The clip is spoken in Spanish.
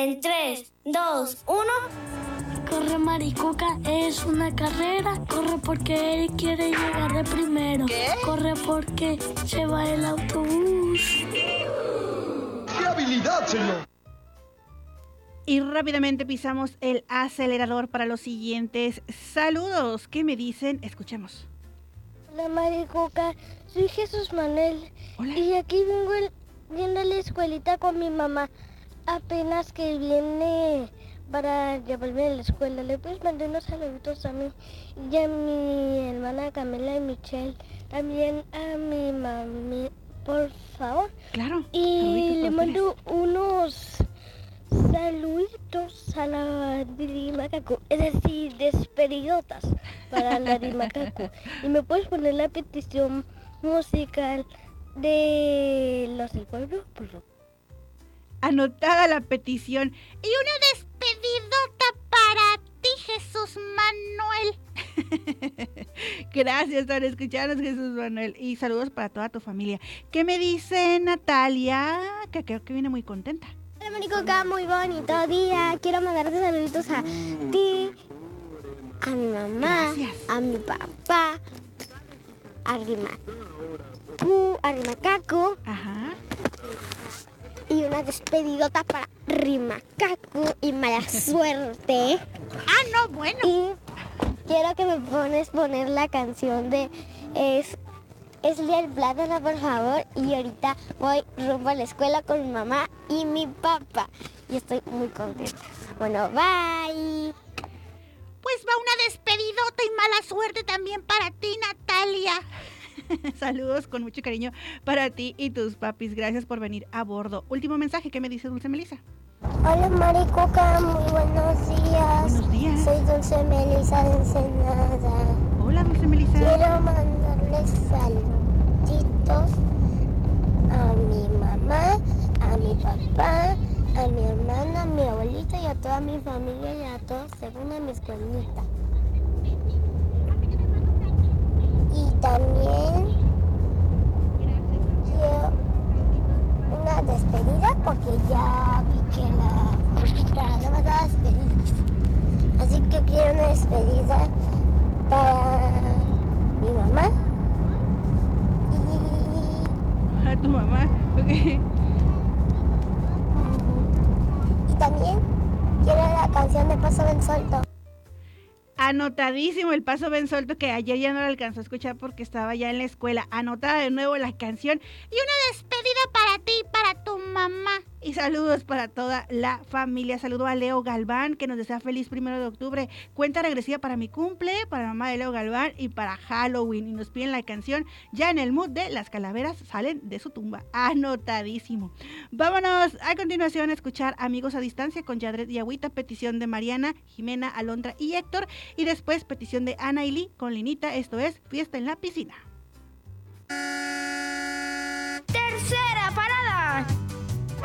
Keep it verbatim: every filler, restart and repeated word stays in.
En tres, dos, uno. Corre Maricoca, es una carrera. Corre porque él quiere llegar de primero. ¿Qué? Corre porque se va el autobús. ¡Qué habilidad, señor! Y rápidamente pisamos el acelerador para los siguientes saludos. ¿Qué me dicen? Escuchemos. Hola Maricoca, soy Jesús Manuel. Hola. Y aquí vengo el, viendo a la escuelita con mi mamá. Apenas que viene para llevarme a la escuela. ¿Le puedes mandar unos saluditos a mí y a mi hermana Camila y Michelle? También a mi mami, por favor. Claro. Y le con mando unos saluditos a la Dirimacaco, es decir, despedidotas para la Dirimacaco. Y me puedes poner la petición musical de Los del Pueblo, por favor. Anotada la petición. Y una despedidota para ti, Jesús Manuel. Gracias por escucharnos, Jesús Manuel. Y saludos para toda tu familia. ¿Qué me dice Natalia? Que creo que viene muy contenta. Hola Maricoca, muy bonito día. Quiero mandarte saluditos a ti, a mi mamá, Gracias. a mi papá, a Rimacu, a Rimacaco. Ajá. Y una despedidota para Rimacaco y mala suerte. Ah, no, bueno. Y quiero que me pones poner la canción de Es, es el plátano, por favor. Y ahorita voy rumbo a la escuela con mi mamá y mi papá. Y estoy muy contenta. Bueno, bye. Pues va una despedidota y mala suerte también para ti, Natalia. Saludos con mucho cariño para ti y tus papis. Gracias por venir a bordo. Último mensaje, ¿qué me dice Dulce Melissa? Hola Maricoca, muy buenos días. Buenos días. Soy Dulce Melissa de Ensenada. Hola, Dulce Melissa. Quiero mandarles saluditos a mi mamá, a mi papá, a mi hermana, a mi abuelita y a toda mi familia y a todos según a mi escuelita. Y también quiero una despedida porque ya vi que la nada más da despedidas. Así que quiero una despedida para mi mamá y, A tu mamá. Ok. y también quiero la canción de Paso Ben Solto. Anotadísimo el paso Ben Solto, que ayer ya no lo alcanzó a escuchar porque estaba ya en la escuela. Anotada de nuevo la canción. Y una despedida para ti y para tu mamá. Y saludos para toda la familia. Saludo a Leo Galván, que nos desea feliz primero de octubre. Cuenta regresiva para mi cumple, para la mamá de Leo Galván y para Halloween. Y nos piden la canción ya en el mood de Las calaveras salen de su tumba. Anotadísimo. Vámonos a continuación a escuchar Amigos a Distancia con Yadret y Agüita. Petición de Mariana, Jimena, Alondra y Héctor. Y después petición de Ana y Lee con Linita. Esto es Fiesta en la Piscina.